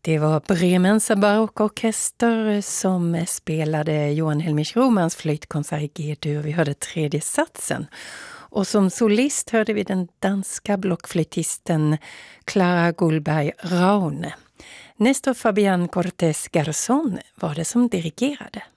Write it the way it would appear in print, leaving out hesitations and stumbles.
Det var Bremensa barockorkester som spelade Johan Helmich Romans flytkonsert i G-dur. Vi hörde tredje satsen. Och som solist hörde vi den danska blockflöjtisten Clara Gullberg Raune. Nestor Fabian Cortés Garzón var det som dirigerade.